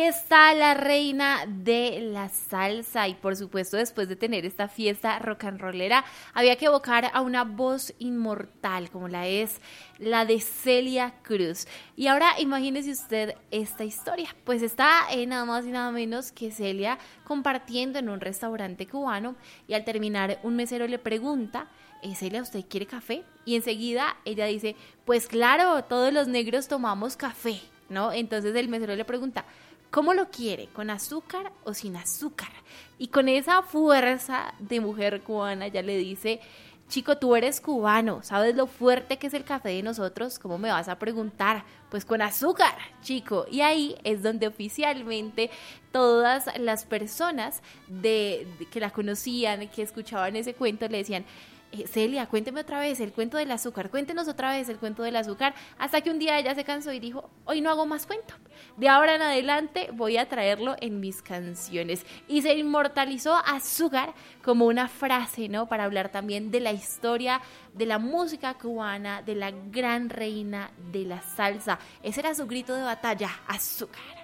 Está la reina de la salsa y por supuesto después de tener esta fiesta rock and rollera había que evocar a una voz inmortal como la es la de Celia Cruz. Y ahora imagínese usted esta historia, pues está nada más y nada menos que Celia compartiendo en un restaurante cubano y al terminar un mesero le pregunta: Celia, ¿usted quiere café? Y enseguida ella dice: pues claro, todos los negros tomamos café, ¿no? Entonces el mesero le pregunta: ¿cómo lo quiere? ¿Con azúcar o sin azúcar? Y con esa fuerza de mujer cubana ya le dice: chico, tú eres cubano, ¿sabes lo fuerte que es el café de nosotros? ¿Cómo me vas a preguntar? Pues con azúcar, chico. Y ahí es donde oficialmente todas las personas que la conocían, que escuchaban ese cuento, le decían: Celia, cuénteme otra vez el cuento del azúcar, cuéntenos otra vez el cuento del azúcar, hasta que un día ella se cansó y dijo: hoy no hago más cuento, de ahora en adelante voy a traerlo en mis canciones. Y se inmortalizó azúcar como una frase, ¿no? Para hablar también de la historia de la música cubana, de la gran reina de la salsa. Ese era su grito de batalla: azúcar.